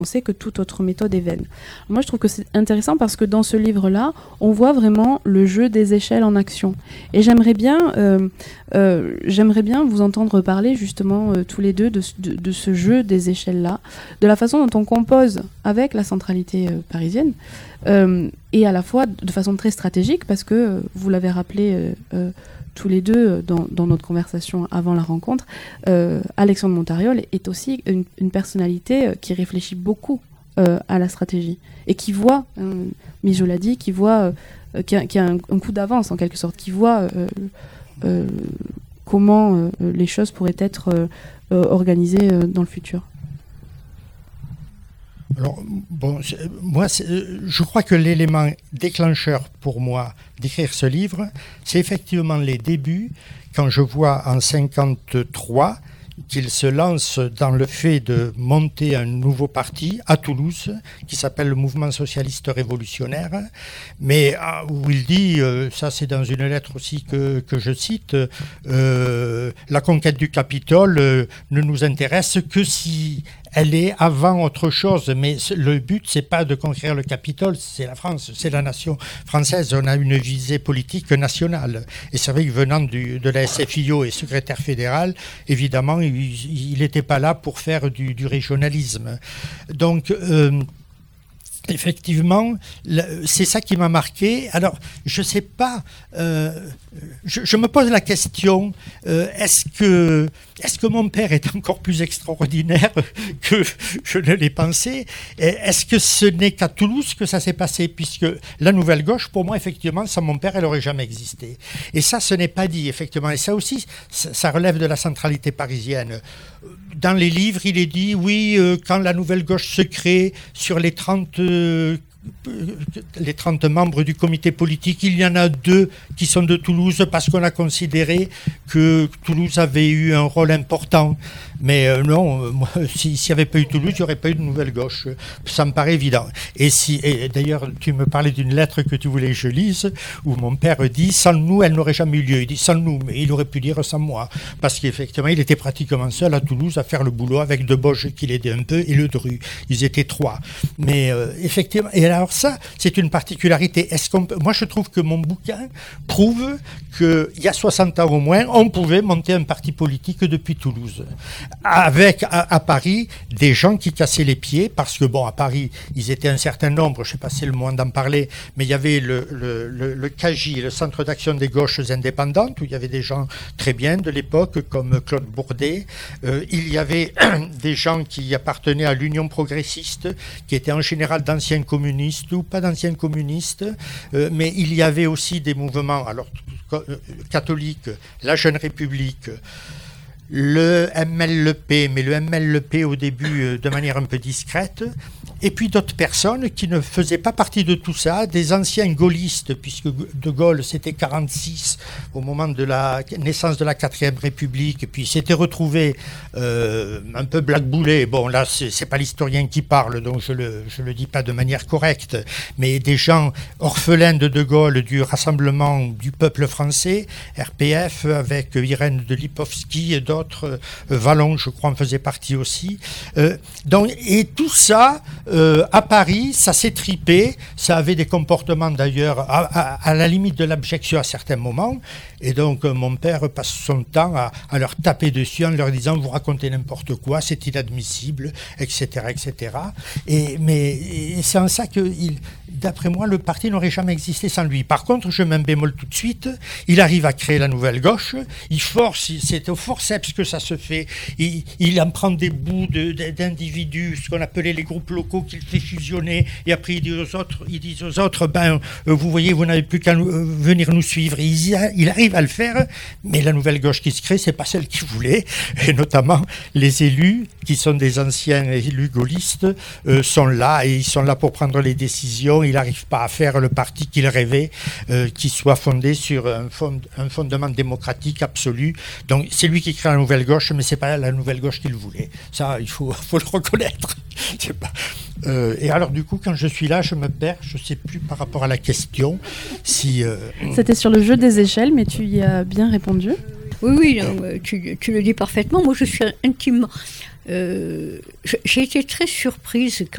sait que toute autre méthode est vaine. Moi, je trouve que c'est intéressant parce que dans ce livre-là, on voit vraiment le jeu des échelles en action. Et j'aimerais bien vous entendre parler justement tous les deux de ce jeu des échelles-là, de la façon dont on compose avec la centralité parisienne, et à la fois de façon très stratégique, parce que vous l'avez rappelé tous les deux dans notre conversation avant la rencontre, Alexandre Montariol est aussi une personnalité qui réfléchit beaucoup à la stratégie et qui voit, Mijo l'a dit, qui a un coup d'avance en quelque sorte, qui voit comment les choses pourraient être organisées dans le futur. Alors, je crois que l'élément déclencheur pour moi d'écrire ce livre, c'est effectivement les débuts, quand je vois en 1953 qu'il se lance dans le fait de monter un nouveau parti à Toulouse qui s'appelle le Mouvement Socialiste Révolutionnaire, mais où il dit, ça c'est dans une lettre aussi que je cite, la conquête du Capitole ne nous intéresse que si elle est avant autre chose, mais le but, c'est pas de conquérir le Capitole, c'est la France, c'est la nation française. On a une visée politique nationale. Et c'est vrai que venant de la SFIO et secrétaire fédéral, évidemment, il n'était pas là pour faire du régionalisme. Donc, effectivement, c'est ça qui m'a marqué. Alors, je sais pas, je me pose la question, est-ce que mon père est encore plus extraordinaire que je ne l'ai pensé? Est-ce que ce n'est qu'à Toulouse que ça s'est passé? Puisque la Nouvelle Gauche, pour moi, effectivement, sans mon père, elle n'aurait jamais existé. Et ça, ce n'est pas dit, effectivement. Et ça aussi, ça relève de la centralité parisienne. Dans les livres, il est dit, oui, quand la Nouvelle Gauche se crée, sur les 30 membres du comité politique, il y en a 2 qui sont de Toulouse parce qu'on a considéré que Toulouse avait eu un rôle important. Mais non, s'il n'y avait pas eu Toulouse, il n'y aurait pas eu de Nouvelle Gauche. Ça me paraît évident. Et d'ailleurs, tu me parlais d'une lettre que tu voulais que je lise, où mon père dit « Sans nous, elle n'aurait jamais eu lieu ». Il dit « Sans nous », mais il aurait pu dire « sans moi ». Parce qu'effectivement, il était pratiquement seul à Toulouse à faire le boulot avec Deboche qui l'aidait un peu et Le Dru. Ils étaient 3. Mais effectivement, et alors ça, c'est une particularité. Moi, je trouve que mon bouquin prouve qu'il y a 60 ans au moins, on pouvait monter un parti politique depuis Toulouse. Avec à Paris des gens qui cassaient les pieds, parce que à Paris, ils étaient un certain nombre, je ne sais pas si c'est le moment d'en parler, mais il y avait le CAGI, le Centre d'Action des Gauches Indépendantes, où il y avait des gens très bien de l'époque, comme Claude Bourdet. Il y avait des gens qui appartenaient à l'Union progressiste, qui étaient en général d'anciens communistes ou pas d'anciens communistes, mais il y avait aussi des mouvements catholiques, la Jeune République, le MLP, mais le MLP au début de manière un peu discrète, et puis d'autres personnes qui ne faisaient pas partie de tout ça, des anciens gaullistes, puisque De Gaulle c'était 46 au moment de la naissance de la 4e République, et puis il s'était retrouvé un peu blackboulé. Bon, là c'est pas l'historien qui parle, donc je le dis pas de manière correcte, mais des gens orphelins de Gaulle du Rassemblement du peuple français, RPF, avec Irène de Lipovski et d'autres, Vallon, je crois, en faisait partie aussi. Et tout ça, à Paris, ça s'est tripé, ça avait des comportements d'ailleurs à la limite de l'abjection à certains moments, et donc mon père passe son temps à leur taper dessus en leur disant « vous racontez n'importe quoi, c'est inadmissible, etc. etc. » Mais c'est en ça que, d'après moi, le parti n'aurait jamais existé sans lui. Par contre, je mets un bémol tout de suite, il arrive à créer la Nouvelle Gauche, c'est au forceps que ça se fait, il en prend des bouts d'individus, ce qu'on appelait les groupes locaux, qu'il fait fusionner, et après il dit aux autres, vous voyez, vous n'avez plus qu'à venir nous suivre. Et il arrive à le faire, mais la Nouvelle Gauche qui se crée, c'est pas celle qu'il voulait, et notamment les élus, qui sont des anciens élus gaullistes, sont là, et ils sont là pour prendre les décisions. Il n'arrive pas à faire le parti qu'il rêvait, qui soit fondé sur un fondement démocratique absolu. Donc c'est lui qui crée la Nouvelle Gauche, mais c'est pas la Nouvelle Gauche qu'il voulait. Ça, il faut le reconnaître. Et alors du coup, quand je suis là, je me perds, je ne sais plus par rapport à la question. C'était sur le jeu des échelles, mais tu y as bien répondu. Oui, tu le dis parfaitement. Moi, je suis intimement j'ai été très surprise